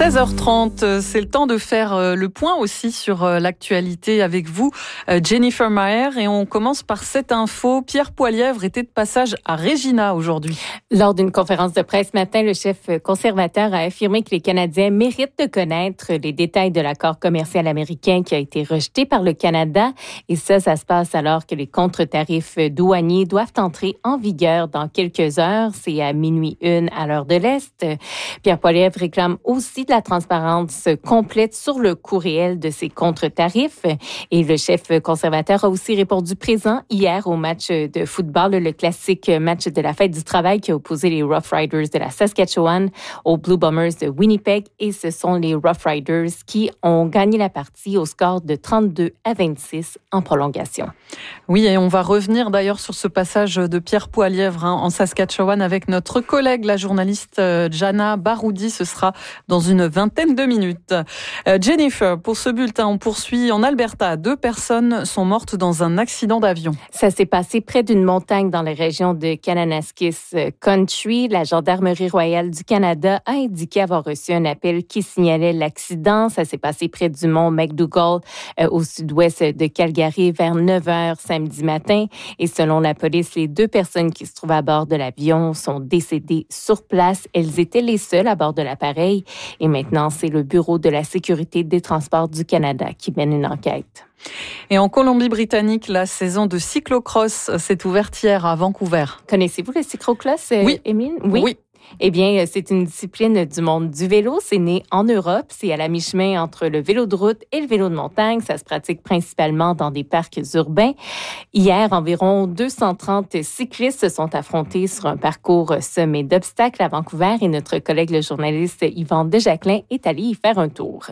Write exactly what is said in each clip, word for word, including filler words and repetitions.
seize heures trente, c'est le temps de faire le point aussi sur l'actualité avec vous, Jennifer Maher. Et on commence par cette info. Pierre Poilievre était de passage à Regina aujourd'hui. Lors d'une conférence de presse ce matin, le chef conservateur a affirmé que les Canadiens méritent de connaître les détails de l'accord commercial américain qui a été rejeté par le Canada. Et ça, ça se passe alors que les contre-tarifs douaniers doivent entrer en vigueur dans quelques heures. C'est à minuit une à l'heure de l'Est. Pierre Poilievre réclame aussi de la transparence complète sur le coût réel de ces contre-tarifs. Et le chef conservateur a aussi répondu présent hier au match de football, le classique match de la fête du travail qui a opposé les Rough Riders de la Saskatchewan aux Blue Bombers de Winnipeg. Et ce sont les Rough Riders qui ont gagné la partie au score de trente-deux à vingt-six en prolongation. Oui, et on va revenir d'ailleurs sur ce passage de Pierre Poilievre hein, en Saskatchewan avec notre collègue, la journaliste euh, Jana Baroudi. Ce sera dans une vingtaine de minutes. Euh, Jennifer, pour ce bulletin, on poursuit en Alberta. Deux personnes sont mortes dans un accident d'avion. Ça s'est passé près d'une montagne dans la région de Kananaskis Country. La Gendarmerie royale du Canada a indiqué avoir reçu un appel qui signalait l'accident. Ça s'est passé près du mont McDougall, euh, au sud-ouest de Calgary, vers neuf heures samedi matin. Et selon la police, les deux personnes qui se trouvaient à bord de l'avion sont décédées sur place. Elles étaient les seules à bord de l'appareil. Et maintenant, c'est le Bureau de la sécurité des transports du Canada qui mène une enquête. Et en Colombie-Britannique, la saison de cyclocross s'est ouverte hier à Vancouver. Connaissez-vous le cyclocross, oui. Émile? Oui. oui. Eh bien, c'est une discipline du monde du vélo. C'est né en Europe. C'est à la mi-chemin entre le vélo de route et le vélo de montagne. Ça se pratique principalement dans des parcs urbains. Hier, environ deux cent trente cyclistes se sont affrontés sur un parcours semé d'obstacles à Vancouver et notre collègue, le journaliste Yvan Desjaclin, est allé y faire un tour.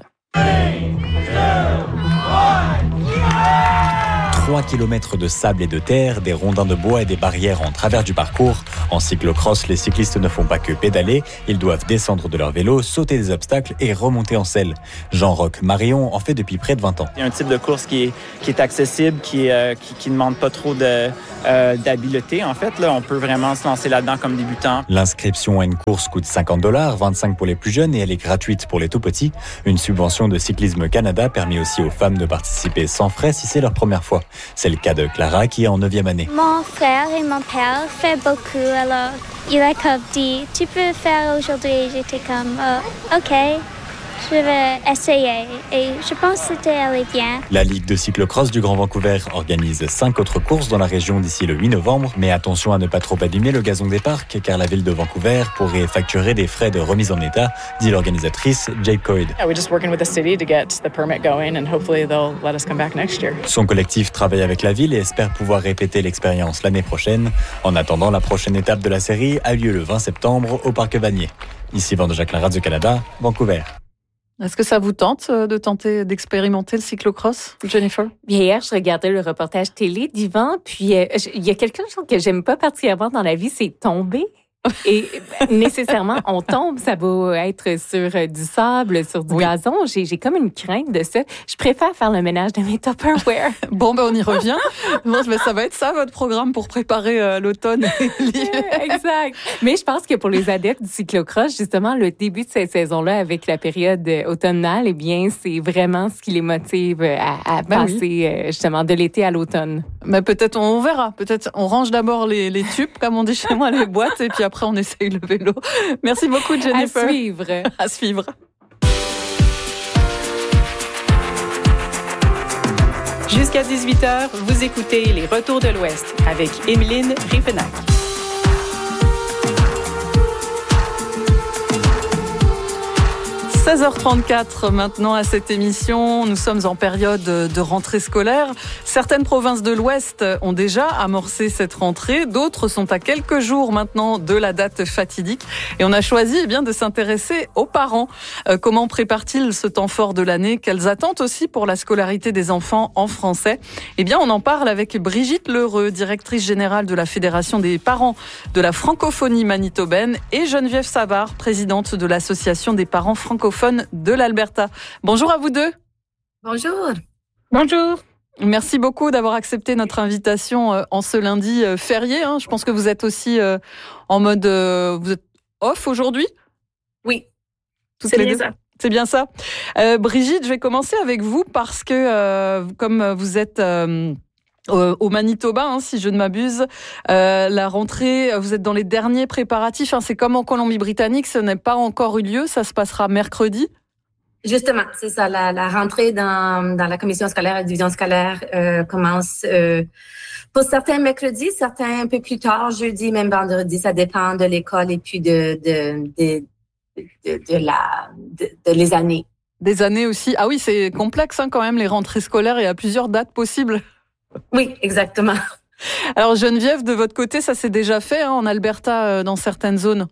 Trois kilomètres de sable et de terre, des rondins de bois et des barrières en travers du parcours. En cyclocross, les cyclistes ne font pas que pédaler, ils doivent descendre de leur vélo, sauter des obstacles et remonter en selle. Jean-Roch Marion en fait depuis près de vingt ans. Il y a un type de course qui est, qui est accessible, qui ne euh, qui, qui demande pas trop de, euh, d'habileté. En fait, là, on peut vraiment se lancer là-dedans comme débutant. L'inscription à une course coûte cinquante dollars, vingt-cinq pour les plus jeunes et elle est gratuite pour les tout petits. Une subvention de Cyclisme Canada permet aussi aux femmes de participer sans frais si c'est leur première fois. C'est le cas de Clara qui est en neuvième année. Mon frère et mon père font beaucoup, alors il a comme dit, tu peux faire aujourd'hui. Et j'étais comme, oh, ok, je vais essayer. Et je pense que c'était allé bien. La Ligue de cyclocross du Grand Vancouver organise cinq autres courses dans la région d'ici le huit novembre. Mais attention à ne pas trop abîmer le gazon des parcs, car la ville de Vancouver pourrait facturer des frais de remise en état, dit l'organisatrice Jade Coyd. Son collectif travaille avec la ville et espère pouvoir répéter l'expérience l'année prochaine. En attendant, la prochaine étape de la série a lieu le vingt septembre au Parc Vanier. Ici Yvan Desjaclin, Radio-Canada, Vancouver. Est-ce que ça vous tente de tenter d'expérimenter le cyclocross, Jennifer? Bien, hier, je regardais le reportage télé d'Yvan, puis euh, il y a quelque chose que j'aime pas particulièrement dans la vie, c'est tomber. Et nécessairement, on tombe, ça va être sur du sable, sur du oui. gazon. J'ai, j'ai comme une crainte de ça. Je préfère faire le ménage de mes Tupperware. Bon, ben on y revient. Bon, ben, ça va être ça, votre programme pour préparer euh, l'automne et l'hiver. Exact. Mais je pense que pour les adeptes du cyclocross, justement, le début de cette saison-là, avec la période automnale, eh bien, c'est vraiment ce qui les motive à, à ben passer oui. justement de l'été à l'automne. Mais peut-être, on verra. Peut-être, on range d'abord les, les tubes, comme on dit chez moi, les boîtes, et puis après, on essaye le vélo. Merci beaucoup, Jennifer. À suivre. À suivre. Jusqu'à dix-huit heures, vous écoutez Les Retours de l'Ouest avec Émeline Rifenac. seize heures trente-quatre maintenant à cette émission. Nous sommes en période de rentrée scolaire. Certaines provinces de l'Ouest ont déjà amorcé cette rentrée. D'autres sont à quelques jours maintenant de la date fatidique. Et on a choisi eh bien, de s'intéresser aux parents. Euh, comment préparent-ils ce temps fort de l'année? Quelles attentes aussi pour la scolarité des enfants en français? Eh bien, on en parle avec Brigitte Lheureux, directrice générale de la Fédération des parents de la francophonie manitobaine, et Geneviève Savard, présidente de l'Association des parents francophones de l'Alberta. Bonjour à vous deux. Bonjour. Bonjour. Merci beaucoup d'avoir accepté notre invitation en ce lundi férié. Je pense que vous êtes aussi en mode... Vous êtes off aujourd'hui? Oui. Toutes les deux. C'est bien ça. Euh, Brigitte, je vais commencer avec vous parce que euh, comme vous êtes euh, au Manitoba, hein, si je ne m'abuse, euh, la rentrée, vous êtes dans les derniers préparatifs. Hein, c'est comme en Colombie-Britannique, ce n'est pas encore eu lieu. Ça se passera mercredi. Justement, c'est ça. La, la rentrée dans, dans la commission scolaire et la division scolaire euh, commence euh, pour certains mercredis, certains un peu plus tard, jeudi, même vendredi. Ça dépend de l'école et puis de de de, de, de la de, de les années. Des années aussi. Ah oui, c'est complexe hein, quand même les rentrées scolaires. Il y a plusieurs dates possibles. Oui, exactement. Alors Geneviève, de votre côté, ça s'est déjà fait hein, en Alberta euh, dans certaines zones.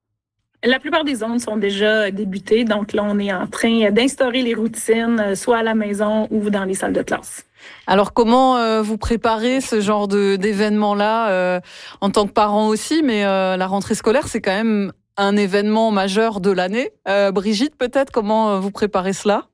La plupart des zones sont déjà débutées, donc là, on est en train d'instaurer les routines, soit à la maison ou dans les salles de classe. Alors, comment euh, vous préparez ce genre de, d'événement-là euh, en tant que parent aussi, mais euh, la rentrée scolaire, c'est quand même un événement majeur de l'année. Euh, Brigitte, peut-être, comment vous préparez cela?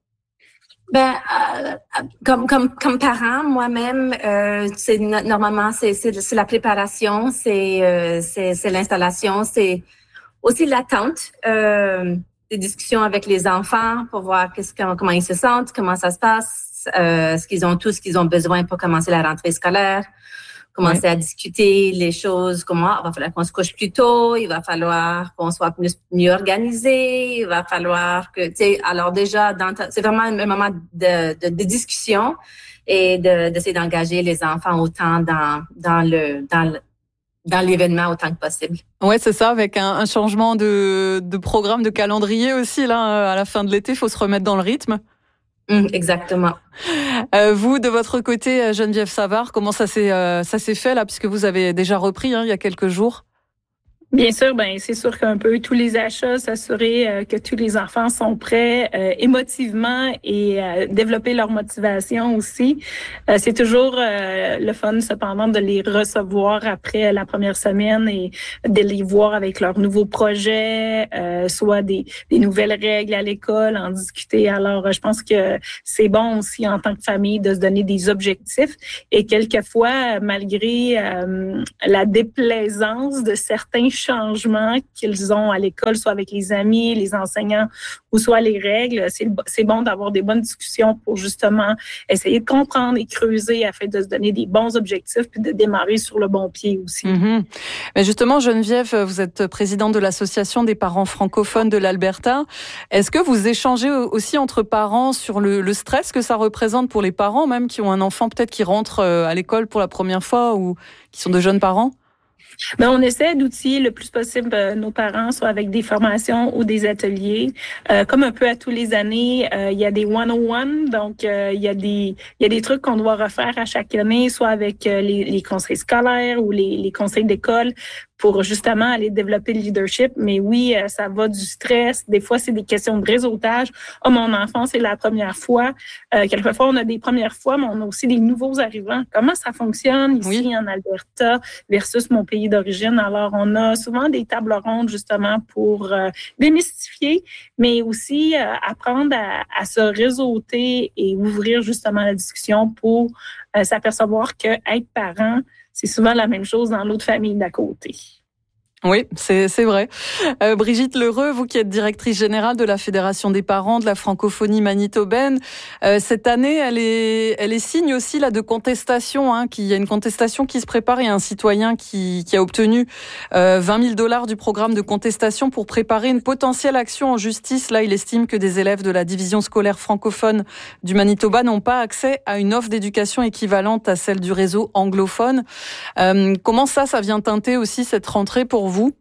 Ben, euh, comme comme comme parent, moi-même, euh, c'est normalement c'est c'est, c'est la préparation, c'est euh, c'est c'est l'installation, c'est aussi l'attente, euh, des discussions avec les enfants pour voir qu'est-ce que, comment ils se sentent, comment ça se passe, euh, ce qu'ils ont tout ce qu'ils ont besoin pour commencer la rentrée scolaire, commencer oui. à discuter les choses, comment il va falloir qu'on se couche plus tôt, il va falloir qu'on soit plus, mieux organisé, il va falloir que, tu sais, alors déjà, dans ta, c'est vraiment un moment de, de, de discussion et de, d'essayer d'engager les enfants autant dans, dans le, dans le, dans l'événement autant que possible. Ouais, c'est ça, avec un, un changement de, de programme, de calendrier aussi, là, à la fin de l'été, il faut se remettre dans le rythme. Mmh, exactement. Euh, vous, de votre côté, Geneviève Savard, comment ça s'est, euh, ça s'est fait, là, puisque vous avez déjà repris, hein, il y a quelques jours? Bien sûr, ben c'est sûr qu'un peu tous les achats, s'assurer euh, que tous les enfants sont prêts euh, émotivement et euh, développer leur motivation aussi. Euh, c'est toujours euh, le fun cependant de les recevoir après la première semaine et de les voir avec leurs nouveaux projets, euh, soit des, des nouvelles règles à l'école, en discuter. Alors, je pense que c'est bon aussi en tant que famille de se donner des objectifs et quelquefois, malgré euh, la déplaisance de certains changements qu'ils ont à l'école, soit avec les amis, les enseignants ou soit les règles, c'est, c'est bon d'avoir des bonnes discussions pour justement essayer de comprendre et creuser afin de se donner des bons objectifs puis de démarrer sur le bon pied aussi. Mm-hmm. Mais justement, Geneviève, vous êtes présidente de l'Association des parents francophones de l'Alberta. Est-ce que vous échangez aussi entre parents sur le, le stress que ça représente pour les parents, même qui ont un enfant peut-être qui rentre à l'école pour la première fois ou qui sont de jeunes parents? Ben, on essaie d'outiller le plus possible euh, nos parents, soit avec des formations ou des ateliers. Euh, comme un peu à tous les années, euh, il y a des one oh one, donc euh, il y a des il y a des trucs qu'on doit refaire à chaque année, soit avec euh, les, les conseils scolaires ou les, les conseils d'école, pour justement aller développer le leadership. Mais oui, ça va du stress. Des fois, c'est des questions de réseautage. Oh, mon enfant, c'est la première fois. Euh, quelquefois, on a des premières fois, mais on a aussi des nouveaux arrivants. Comment ça fonctionne ici oui. en Alberta versus mon pays d'origine? Alors, on a souvent des tables rondes justement pour euh, démystifier, mais aussi euh, apprendre à, à se réseauter et ouvrir justement la discussion pour euh, s'apercevoir que être parent, c'est souvent la même chose dans l'autre famille d'à côté. Oui, c'est c'est vrai. Euh, Brigitte Lheureux, vous qui êtes directrice générale de la Fédération des parents de la francophonie manitobaine, euh, cette année, elle est elle est signe aussi là de contestation. Hein, qu'il y a une contestation qui se prépare. Il y a un citoyen qui qui a obtenu euh, vingt mille dollars du programme de contestation pour préparer une potentielle action en justice. Là, il estime que des élèves de la division scolaire francophone du Manitoba n'ont pas accès à une offre d'éducation équivalente à celle du réseau anglophone. Euh, comment ça, ça vient teinter aussi cette rentrée pour vous?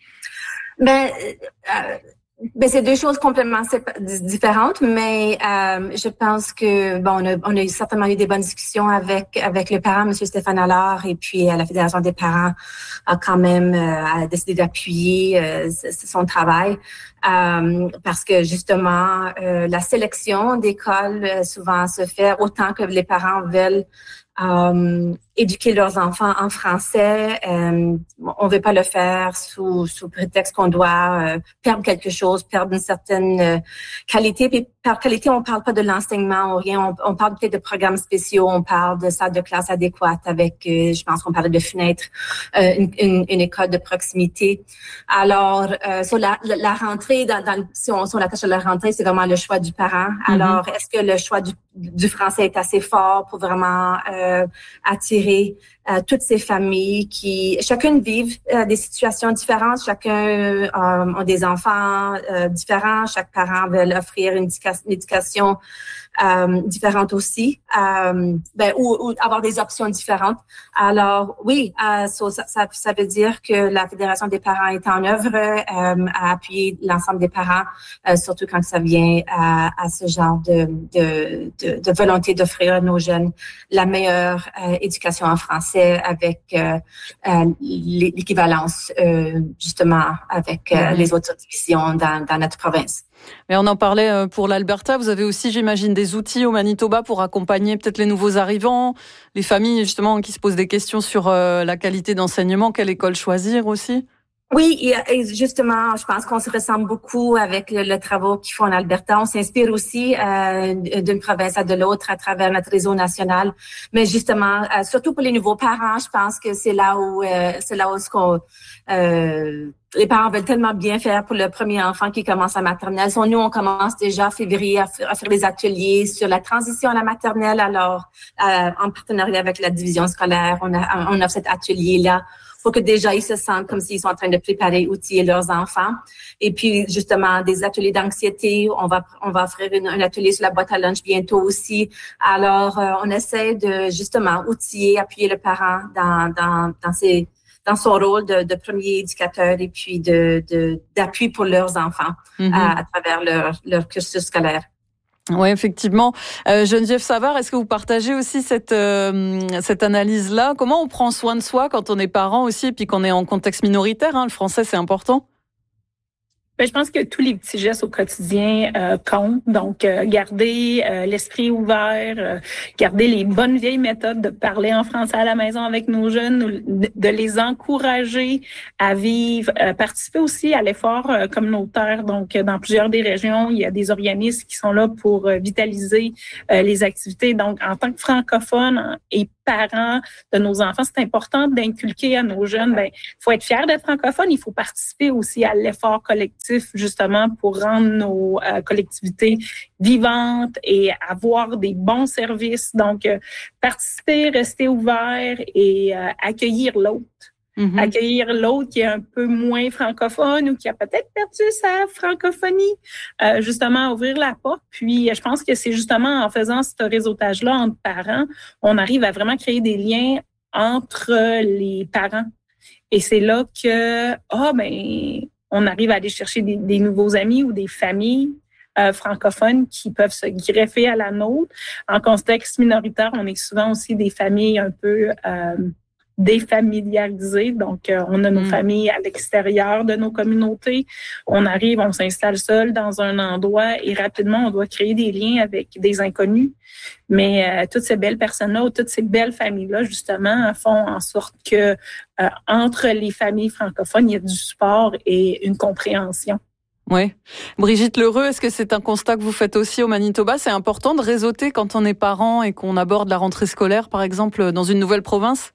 Ben, euh, ben c'est deux choses complètement différentes, mais euh, je pense que bon, on a, on a certainement eu des bonnes discussions avec avec le parent, M. Stéphane Allard, et puis euh, la Fédération des parents a quand même euh, a décidé d'appuyer euh, son travail euh, parce que justement euh, la sélection d'écoles euh, souvent se fait autant que les parents veulent Euh, éduquer leurs enfants en français. Euh, on ne veut pas le faire sous, sous prétexte qu'on doit euh, perdre quelque chose, perdre une certaine euh, qualité. Puis par qualité, on ne parle pas de l'enseignement ou rien. On, on parle peut-être de programmes spéciaux, on parle de salles de classe adéquates avec, euh, je pense qu'on parlait de fenêtres, euh, une, une, une école de proximité. Alors, euh, sur la, la rentrée, rentrée, dans, dans, si, on, si on attache à la rentrée, c'est vraiment le choix du parent. Alors, mm-hmm. est-ce que le choix du, du français est assez fort pour vraiment euh, attirer euh, toutes ces familles qui, chacune vivent euh, des situations différentes, chacun euh, a des enfants euh, différents, chaque parent veut offrir une éducation, une éducation Euh, différentes aussi, euh, ben, ou, ou avoir des options différentes. Alors, oui, euh, so, ça, ça, ça veut dire que la Fédération des parents est en œuvre euh, à appuyer l'ensemble des parents, euh, surtout quand ça vient à, à ce genre de, de, de, de volonté d'offrir à nos jeunes la meilleure euh, éducation en français avec euh, euh, l'équivalence, euh, justement, avec euh, les autres divisions dans, dans notre province. Mais on en parlait pour l'Alberta. Vous avez aussi, j'imagine, des outils au Manitoba pour accompagner peut-être les nouveaux arrivants, les familles justement qui se posent des questions sur euh, la qualité d'enseignement, quelle école choisir aussi? Oui, et justement, je pense qu'on se ressemble beaucoup avec le, le travail qu'ils font en Alberta. On s'inspire aussi euh, d'une province à de l'autre à travers notre réseau national. Mais justement, euh, surtout pour les nouveaux parents, je pense que c'est là où euh, c'est là où ce qu'on euh, les parents veulent tellement bien faire pour le premier enfant qui commence à maternelle. So, nous, on commence déjà en février à, f- à faire des ateliers sur la transition à la maternelle. Alors, euh, en partenariat avec la division scolaire, on a on a cet atelier-là pour que déjà ils se sentent comme s'ils sont en train de préparer, outiller leurs enfants. Et puis, justement, des ateliers d'anxiété. On va, on va offrir une, un atelier sur la boîte à lunch bientôt aussi. Alors, euh, on essaie de, justement, outiller, appuyer le parent dans, dans, dans ses, dans son rôle de, de premier éducateur et puis de, de, d'appui pour leurs enfants mm-hmm. à, à travers leur, leur cursus scolaire. Oui, effectivement. Euh, Geneviève Savard, est-ce que vous partagez aussi cette euh, cette analyse-là? Comment on prend soin de soi quand on est parent aussi et puis qu'on est en contexte minoritaire, hein? Le français, c'est important. Ben, je pense que tous les petits gestes au quotidien euh, comptent. Donc, euh, garder euh, l'esprit ouvert, euh, garder les bonnes vieilles méthodes de parler en français à la maison avec nos jeunes, de, de les encourager à vivre, euh, participer aussi à l'effort euh, communautaire. Donc, dans plusieurs des régions, il y a des organismes qui sont là pour euh, vitaliser euh, les activités. Donc, en tant que francophones et parents de nos enfants, c'est important d'inculquer à nos jeunes, ben, il faut être fier d'être francophone, il faut participer aussi à l'effort collectif justement pour rendre nos euh, collectivités vivantes et avoir des bons services. Donc, euh, participer, rester ouvert et euh, accueillir l'autre. Mm-hmm. Accueillir l'autre qui est un peu moins francophone ou qui a peut-être perdu sa francophonie, euh, justement ouvrir la porte. Puis, je pense que c'est justement en faisant ce réseautage-là entre parents, on arrive à vraiment créer des liens entre les parents. Et c'est là que, ah, oh, ben, on arrive à aller chercher des, des nouveaux amis ou des familles euh, francophones qui peuvent se greffer à la nôtre. En contexte minoritaire, on est souvent aussi des familles un peu euh, défamiliarisées. Donc, euh, on a nos mmh. familles à l'extérieur de nos communautés. On arrive, on s'installe seul dans un endroit et rapidement, on doit créer des liens avec des inconnus. Mais euh, toutes ces belles personnes-là ou toutes ces belles familles-là, justement, font en sorte que euh, entre les familles francophones, il y a du support et une compréhension. Oui. Brigitte Lheureux, est-ce que c'est un constat que vous faites aussi au Manitoba? C'est important de réseauter quand on est parent et qu'on aborde la rentrée scolaire, par exemple, dans une nouvelle province?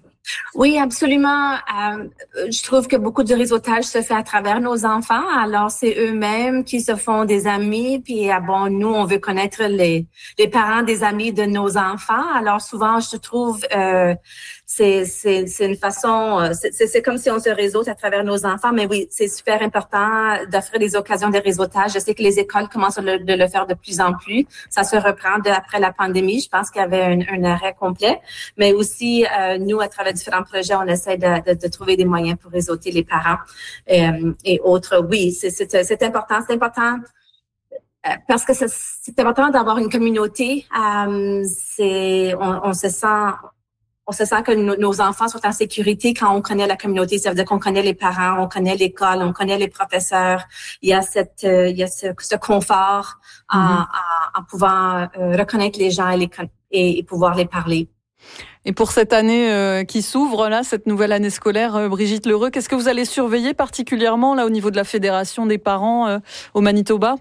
Oui, absolument. Euh, je trouve que beaucoup de réseautage se fait à travers nos enfants. Alors, c'est eux-mêmes qui se font des amis. Puis, ah bon, nous, on veut connaître les les parents des amis de nos enfants. Alors, souvent, je trouve euh, c'est c'est c'est une façon. C'est c'est comme si on se réseaute à travers nos enfants. Mais oui, c'est super important d'offrir des occasions de réseautage. Je sais que les écoles commencent à le, de le faire de plus en plus. Ça se reprend de, après la pandémie. Je pense qu'il y avait un, un arrêt complet. Mais aussi, euh, nous, à travers différents projets, on essaie de, de, de trouver des moyens pour réseauter les parents euh, et autres. Oui, c'est, c'est, c'est important. C'est important euh, parce que c'est, c'est important d'avoir une communauté. Euh, c'est, on, on se sent... On se sent que nos, nos enfants sont en sécurité quand on connaît la communauté. Ça veut dire qu'on connaît les parents, on connaît l'école, on connaît les professeurs. Il y a cette, euh, il y a ce, ce confort en, mm-hmm. en, en pouvant euh, reconnaître les gens et, les, et, et pouvoir les parler. Et pour cette année euh, qui s'ouvre, là, cette nouvelle année scolaire, euh, Brigitte Lheureux, qu'est-ce que vous allez surveiller particulièrement là au niveau de la Fédération des parents euh, au Manitoba?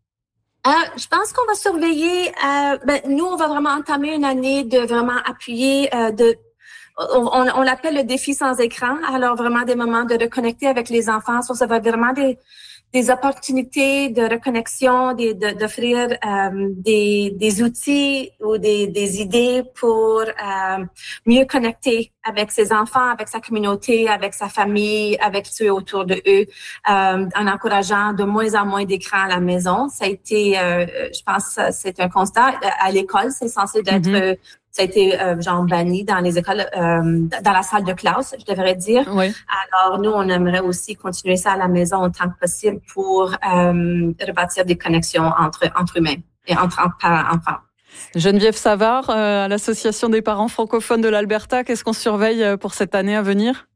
Euh, je pense qu'on va surveiller. Euh, ben, nous, on va vraiment entamer une année de vraiment appuyer. Euh, de, on, on, on l'appelle le défi sans écran. Alors vraiment des moments de reconnecter avec les enfants. Ça, ça va vraiment des des opportunités de reconnexion, des, de, d'offrir euh, des, des outils ou des, des idées pour euh, mieux connecter avec ses enfants, avec sa communauté, avec sa famille, avec ceux autour de eux, euh, en encourageant de moins en moins d'écrans à la maison. Ça a été, euh, je pense, c'est un constat. À l'école, c'est censé d'être... Mm-hmm. Ça a été euh, genre banni dans les écoles, euh, dans la salle de classe, je devrais dire. Oui. Alors, nous, on aimerait aussi continuer ça à la maison autant que possible pour euh, rebâtir des connexions entre, entre humains et entre parents-enfants. Geneviève Savard, euh, à l'Association des parents francophones de l'Alberta, qu'est-ce qu'on surveille pour cette année à venir?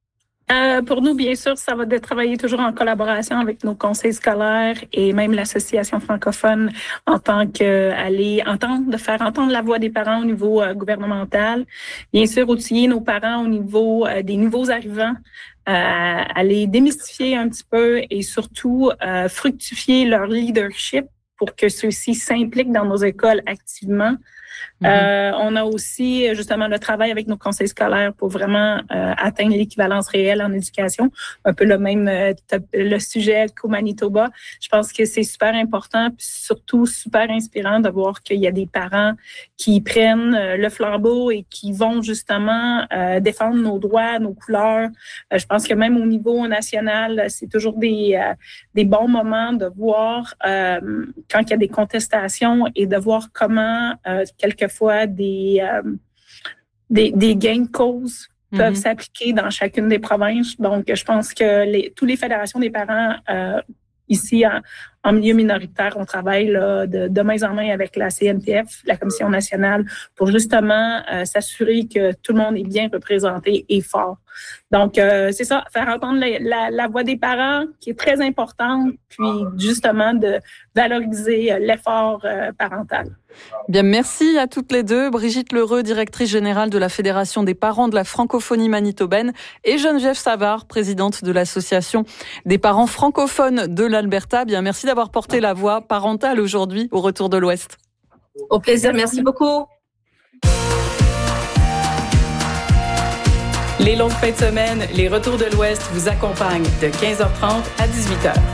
Euh, pour nous, bien sûr, ça va de travailler toujours en collaboration avec nos conseils scolaires et même l'association francophone en tant qu'aller entendre, de faire entendre la voix des parents au niveau euh, gouvernemental. Bien sûr, outiller nos parents au niveau euh, des nouveaux arrivants, euh, à les démystifier un petit peu et surtout euh, fructifier leur leadership pour que ceux-ci s'impliquent dans nos écoles activement. Mm-hmm. Euh, on a aussi justement le travail avec nos conseils scolaires pour vraiment euh, atteindre l'équivalence réelle en éducation, un peu le même euh, le sujet qu'au Manitoba. Je pense que c'est super important, puis surtout super inspirant de voir qu'il y a des parents qui prennent euh, le flambeau et qui vont justement euh, défendre nos droits, nos couleurs. Euh, je pense que même au niveau national, c'est toujours des euh, des bons moments de voir euh, quand il y a des contestations et de voir comment euh, quelquefois des, euh, des, des gains de cause mm-hmm. peuvent s'appliquer dans chacune des provinces. Donc, je pense que les, toutes les fédérations des parents euh, ici en, en milieu minoritaire, on travaille là, de, de main en main avec la C N T F, la Commission nationale, pour justement euh, s'assurer que tout le monde est bien représenté et fort. Donc, euh, c'est ça, faire entendre la, la, la voix des parents qui est très importante, puis justement de valoriser euh, l'effort euh, parental. Bien, merci à toutes les deux. Brigitte Lheureux, directrice générale de la Fédération des parents de la francophonie manitobaine, et Geneviève Savard, présidente de l'Association des parents francophones de l'Alberta. Bien, merci d'avoir porté la voix parentale aujourd'hui au Retour de l'Ouest. Au plaisir, merci beaucoup. Les longues fins de semaine, les Retours de l'Ouest vous accompagnent de quinze heures trente à dix-huit heures.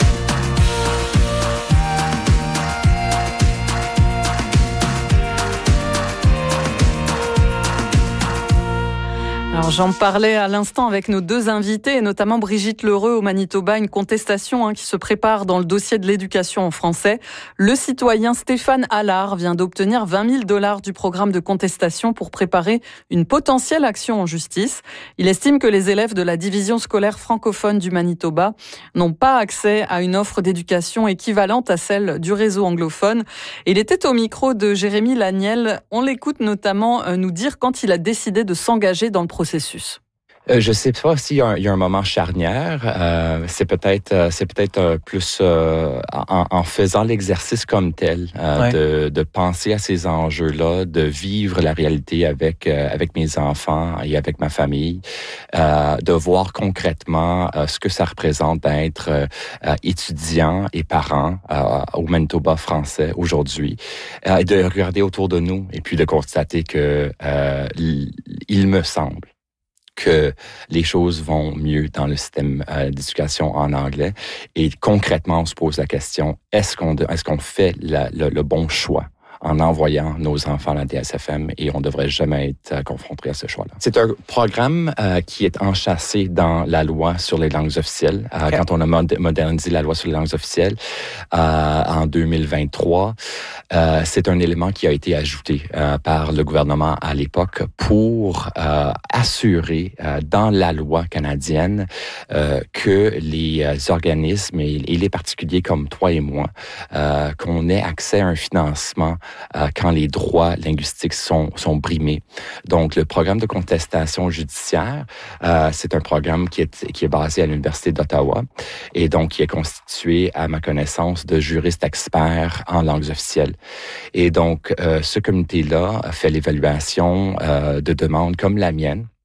Alors j'en parlais à l'instant avec nos deux invités, et notamment Brigitte Lheureux au Manitoba, une contestation hein, qui se prépare dans le dossier de l'éducation en français. Le citoyen Stéphane Allard vient d'obtenir vingt mille dollars du programme de contestation pour préparer une potentielle action en justice. Il estime que les élèves de la division scolaire francophone du Manitoba n'ont pas accès à une offre d'éducation équivalente à celle du réseau anglophone. Il était au micro de Jérémy Laniel. On l'écoute notamment nous dire quand il a décidé de s'engager dans le processus. Euh, je sais pas s'il y a un, il y a un moment charnière. Euh, c'est peut-être, euh, c'est peut-être euh, plus euh, en, en faisant l'exercice comme tel, euh, ouais. de, de penser à ces enjeux-là, de vivre la réalité avec euh, avec mes enfants et avec ma famille, euh, de voir concrètement euh, ce que ça représente d'être euh, étudiant et parent euh, au Manitoba français aujourd'hui, euh, et de regarder autour de nous et puis de constater que euh, il me semble que les choses vont mieux dans le système euh, d'éducation en anglais. Et concrètement, on se pose la question, est-ce qu'on, est-ce qu'on fait la, le, le bon choix en envoyant nos enfants à la D S F M, et on ne devrait jamais être euh, confronté à ce choix-là. C'est un programme euh, qui est enchâssé dans la loi sur les langues officielles. Euh, okay. Quand on a mod- modernisé la loi sur les langues officielles euh, en deux mille vingt-trois, euh, c'est un élément qui a été ajouté euh, par le gouvernement à l'époque pour euh, assurer euh, dans la loi canadienne euh, que les euh, organismes et, et les particuliers comme toi et moi, euh, qu'on ait accès à un financement Euh, quand les droits linguistiques sont, sont brimés. Donc, le programme de contestation judiciaire, euh, c'est un programme qui est, qui est basé à l'Université d'Ottawa et donc qui est constitué, à ma connaissance, de juristes experts en langues officielles. Et donc, euh, ce comité-là fait l'évaluation euh, de demandes comme la mienne,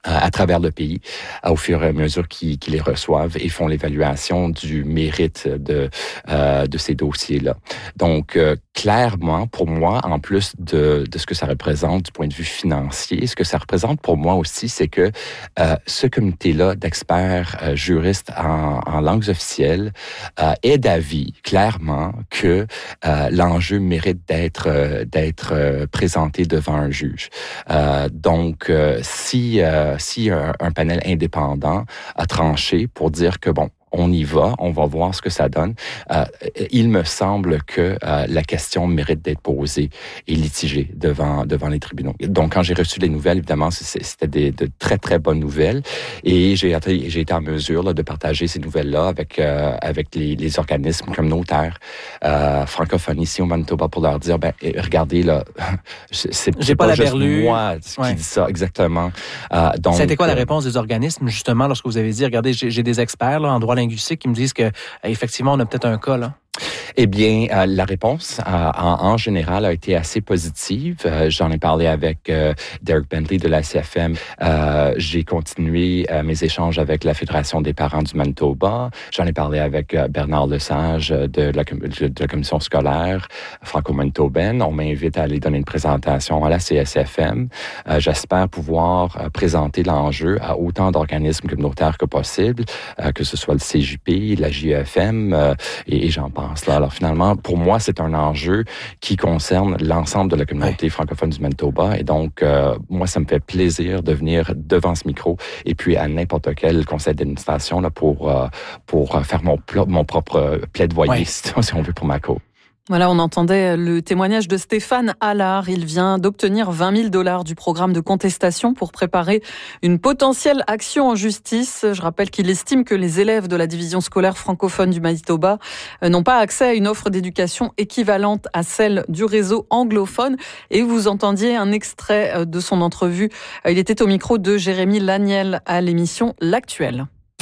à travers le pays, au fur et à mesure qu'ils, qu'ils les reçoivent et font l'évaluation du mérite de euh, de ces dossiers-là. Donc, euh, clairement, pour moi, en plus de, de ce que ça représente du point de vue financier, ce que ça représente pour moi aussi, c'est que euh, ce comité-là d'experts euh, juristes en, en langues officielles euh, est d'avis, clairement, que euh, l'enjeu mérite d'être euh, d'être euh, présenté devant un juge. Euh, donc, euh, si euh, si un, un panel indépendant a tranché pour dire que bon, on y va, on va voir ce que ça donne. Euh, il me semble que euh, la question mérite d'être posée et litigée devant devant les tribunaux. Donc, quand j'ai reçu les nouvelles, évidemment, c'était des, de très, très bonnes nouvelles. Et j'ai été, j'ai été en mesure là, de partager ces nouvelles-là avec euh, avec les, les organismes communautaires euh, francophones ici au Manitoba pour leur dire, ben regardez, là, c'est, c'est j'ai pas, pas la juste berlue. moi qui ouais. dit ça, exactement. Euh, donc, ça a été quoi la euh, réponse des organismes, justement, lorsque vous avez dit, regardez, j'ai, j'ai des experts là, en droit linguistique qui me disent que effectivement on a peut-être un cas là? Eh bien, euh, la réponse euh, en, en général a été assez positive. Euh, j'en ai parlé avec euh, Derek Bentley de la C F M. Euh, j'ai continué euh, mes échanges avec la Fédération des parents du Manitoba. J'en ai parlé avec euh, Bernard Lesage de la, de la commission scolaire franco-manitobaine. On m'invite à aller donner une présentation à la C S F M. Euh, j'espère pouvoir euh, présenter l'enjeu à autant d'organismes communautaires que possible, euh, que ce soit le C J P, la J E F M euh, et, et j'en pense là. Alors finalement, pour moi, c'est un enjeu qui concerne l'ensemble de la communauté ouais. francophone du Manitoba. Et donc, euh, moi, ça me fait plaisir de venir devant ce micro et puis à n'importe quel conseil d'administration là, pour, euh, pour faire mon, mon propre plaidoyer, ouais. si on veut, pour ma cause. Voilà, on entendait le témoignage de Stéphane Allard. Il vient d'obtenir vingt mille dollars du programme de contestation pour préparer une potentielle action en justice. Je rappelle qu'il estime que les élèves de la division scolaire francophone du Manitoba n'ont pas accès à une offre d'éducation équivalente à celle du réseau anglophone. Et vous entendiez un extrait de son entrevue. Il était au micro de Jérémy Laniel à l'émission L'Actuel.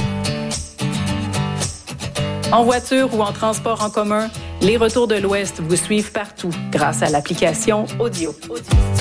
En voiture ou en transport en commun, les Retours de l'Ouest vous suivent partout grâce à l'application Audio. Audio.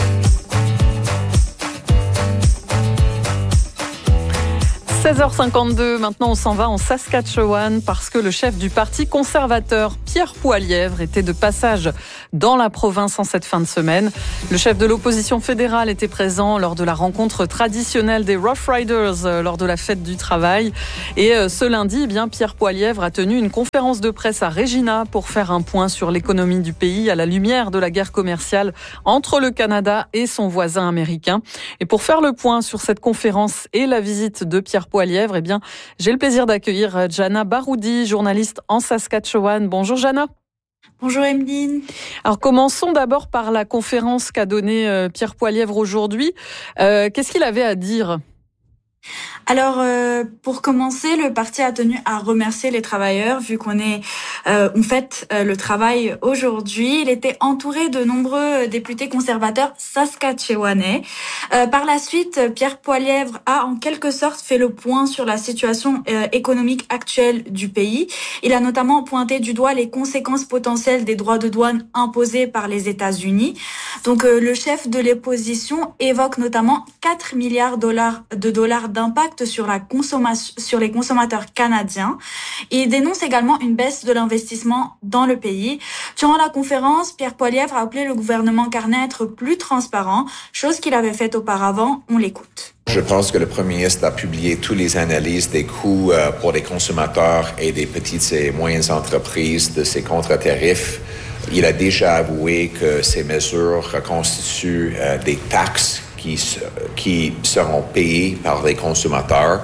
seize heures cinquante-deux, maintenant on s'en va en Saskatchewan parce que le chef du parti conservateur, Pierre Poilievre, était de passage dans la province en cette fin de semaine. Le chef de l'opposition fédérale était présent lors de la rencontre traditionnelle des Rough Riders lors de la fête du travail. Et ce lundi, eh bien, Pierre Poilievre a tenu une conférence de presse à Regina pour faire un point sur l'économie du pays à la lumière de la guerre commerciale entre le Canada et son voisin américain. Et pour faire le point sur cette conférence et la visite de Pierre Poilievre, eh bien, j'ai le plaisir d'accueillir Jana Baroudi, journaliste en Saskatchewan. Bonjour Jana. Bonjour Emeline. Alors commençons d'abord par la conférence qu'a donnée euh, Pierre Poilievre aujourd'hui. Euh, qu'est-ce qu'il avait à dire ? Alors, euh, pour commencer, le parti a tenu à remercier les travailleurs, vu qu'on est, euh, on fête euh, le travail aujourd'hui. Il était entouré de nombreux députés conservateurs saskatchewanais. Euh, par la suite, Pierre Poilievre a en quelque sorte fait le point sur la situation euh, économique actuelle du pays. Il a notamment pointé du doigt les conséquences potentielles des droits de douane imposés par les États-Unis. Donc, euh, le chef de l'opposition évoque notamment quatre milliards de dollars d'impact sur la consommation, sur les consommateurs canadiens. Il dénonce également une baisse de l'investissement dans le pays. Durant la conférence, Pierre Poilievre a appelé le gouvernement Carney à être plus transparent, chose qu'il avait faite auparavant. On l'écoute. Je pense que le Premier ministre a publié toutes les analyses des coûts pour les consommateurs et des petites et moyennes entreprises de ces contre-tarifs. Il a déjà avoué que ces mesures constituent des taxes qui, qui seront payés par les consommateurs.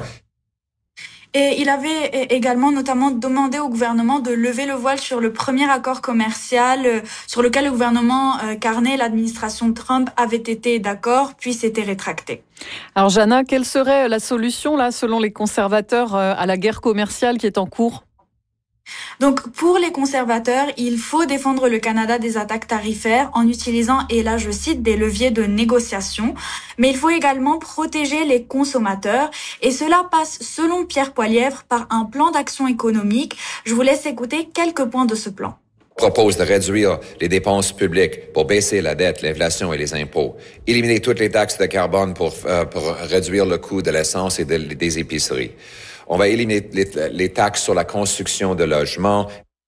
Et il avait également notamment demandé au gouvernement de lever le voile sur le premier accord commercial sur lequel le gouvernement Carney, l'administration Trump, avait été d'accord, puis s'était rétracté. Alors Jana, quelle serait la solution là, selon les conservateurs, à la guerre commerciale qui est en cours ? Donc, pour les conservateurs, il faut défendre le Canada des attaques tarifaires en utilisant, et là je cite, des leviers de négociation. Mais il faut également protéger les consommateurs. Et cela passe, selon Pierre Poilievre, par un plan d'action économique. Je vous laisse écouter quelques points de ce plan. propose de réduire les dépenses publiques pour baisser la dette, l'inflation et les impôts, éliminer toutes les taxes de carbone pour, euh, pour réduire le coût de l'essence et de, des épiceries. On va éliminer les, les taxes sur la construction de logements.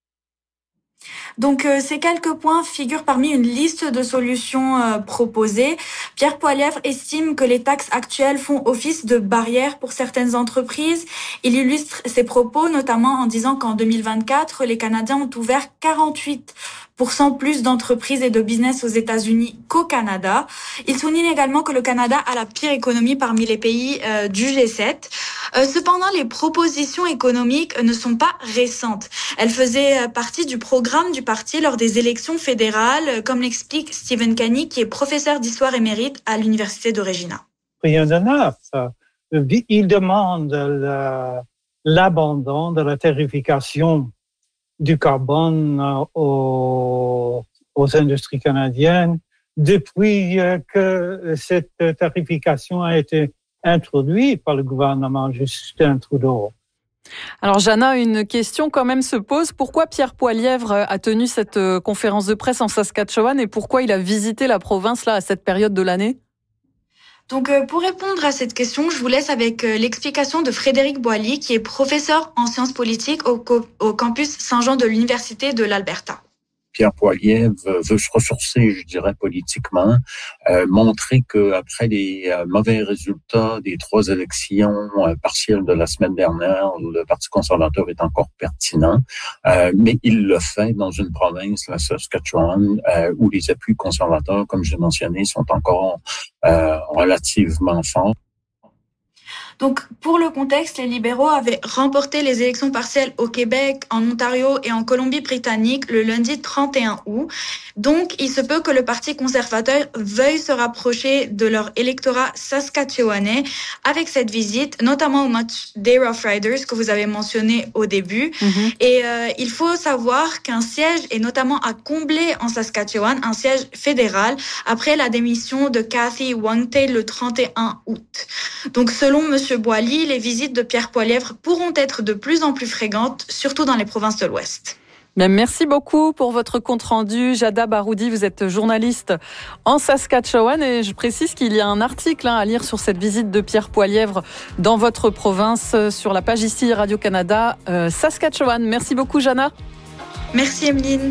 Donc, euh, ces quelques points figurent parmi une liste de solutions euh, proposées. Pierre Poilievre estime que les taxes actuelles font office de barrière pour certaines entreprises. Il illustre ses propos notamment en disant qu'en deux mille vingt-quatre, les Canadiens ont ouvert quarante-huit pour cent plus d'entreprises et de business aux États-Unis qu'au Canada. Il souligne également que le Canada a la pire économie parmi les pays euh, du G sept. Euh, cependant, les propositions économiques ne sont pas récentes. Elles faisaient partie du programme du parti lors des élections fédérales, comme l'explique Stephen Kenney, qui est professeur d'histoire émérite à l'Université de Regina. Rien de neuf. Il demande la, l'abandon de la tarification du carbone aux, aux industries canadiennes depuis que cette tarification a été introduite par le gouvernement Justin Trudeau. Alors, Jana, une question quand même se pose. Pourquoi Pierre Poilievre a tenu cette conférence de presse en Saskatchewan et pourquoi il a visité la province là à cette période de l'année? Donc, euh, pour répondre à cette question, je vous laisse avec euh, l'explication de Frédéric Boilly, qui est professeur en sciences politiques au, au campus Saint-Jean de l'Université de l'Alberta. Pierre Poilievre veut se ressourcer, je dirais, politiquement, euh, montrer qu'après les euh, mauvais résultats des trois élections euh, partielles de la semaine dernière, le Parti conservateur est encore pertinent, euh, mais il le fait dans une province, la Saskatchewan, euh, où les appuis conservateurs, comme j'ai mentionné, sont encore euh, relativement forts. Donc, pour le contexte, les libéraux avaient remporté les élections partielles au Québec, en Ontario et en Colombie-Britannique le lundi trente et un août. Donc, il se peut que le Parti conservateur veuille se rapprocher de leur électorat saskatchewanais avec cette visite, notamment au match des Rough Riders que vous avez mentionné au début. Mm-hmm. Et euh, il faut savoir qu'un siège est notamment à combler en Saskatchewan, un siège fédéral, après la démission de Cathy Wangte le trente et un août. Donc, selon M. Boilly, les visites de Pierre Poilievre pourront être de plus en plus fréquentes, surtout dans les provinces de l'Ouest. Bien, merci beaucoup pour votre compte-rendu. Jada Baroudi, vous êtes journaliste en Saskatchewan et je précise qu'il y a un article à lire sur cette visite de Pierre Poilievre dans votre province sur la page ici Radio-Canada euh, Saskatchewan. Merci beaucoup, Jana. Merci, Emeline.